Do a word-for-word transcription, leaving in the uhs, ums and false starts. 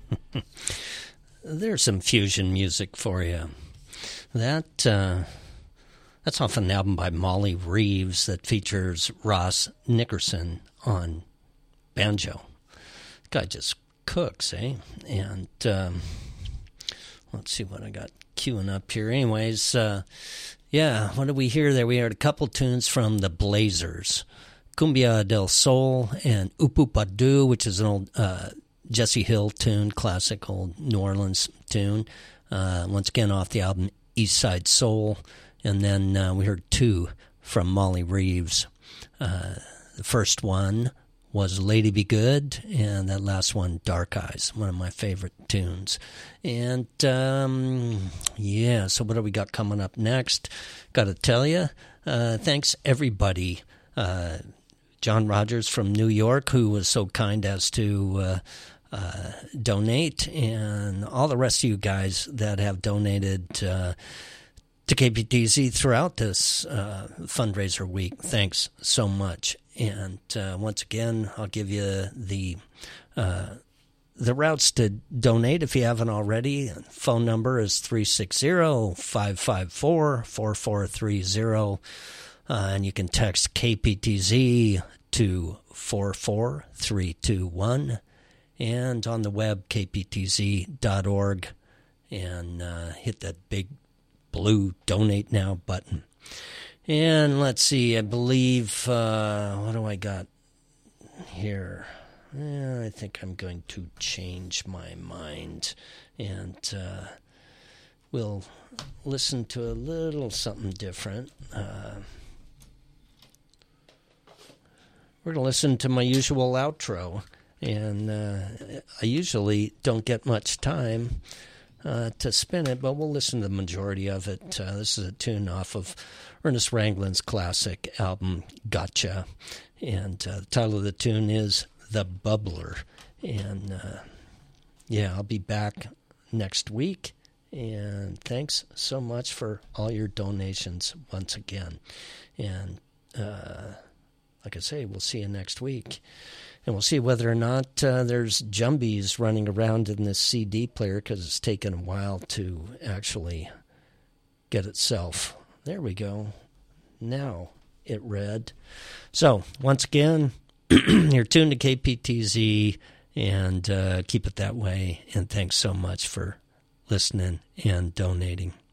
There's some fusion music for you. That uh, that's off an album by Molly Reeves that features Ross Nickerson on banjo. The guy just cooks, eh? And um, let's see what I got queuing up here. Anyways, uh, yeah, what did we hear there? We heard a couple tunes from the Blazers. Cumbia del Sol and Upupadu, which is an old uh, Jesse Hill tune, classic old New Orleans tune. Uh, once again, off the album East Side Soul. And then uh, we heard two from Molly Reeves. Uh, the first one was Lady Be Good, and that last one, Dark Eyes, one of my favorite tunes. And, um, yeah, so what do we got coming up next? Got to tell you, uh, thanks everybody. Uh, John Rogers from New York, who was so kind as to uh, uh, donate, and all the rest of you guys that have donated uh, to K P T Z throughout this uh, fundraiser week. Thanks so much. And uh, once again, I'll give you the uh, the routes to donate if you haven't already. Phone number is three six zero, five five four, four four three zero. Uh, and you can text K P T Z to four four three two one. And on the web, k p t z dot org. And uh, hit that big blue Donate Now button. And let's see, I believe, uh, what do I got here? Eh, I think I'm going to change my mind. And uh, we'll listen to a little something different. Uh, we're going to listen to my usual outro. And uh, I usually don't get much time uh, to spin it, but we'll listen to the majority of it. Uh, this is a tune off of Ernest Ranglin's classic album, Gotcha. And uh, the title of the tune is The Bubbler. And, uh, yeah, I'll be back next week. And thanks so much for all your donations once again. And, uh, like I say, we'll see you next week. And we'll see whether or not uh, there's jumbies running around in this C D player, because it's taken a while to actually get itself. There we go. Now it read. So, once again, you're tuned to K P T Z, and uh, keep it that way. And thanks so much for listening and donating.